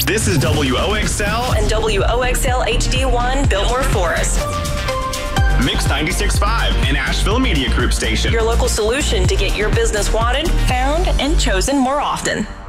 This is WOXL and WOXL HD1 Biltmore Forest. Mix 96.5, an Asheville Media Group station. Your local solution to get your business wanted, found, and chosen more often.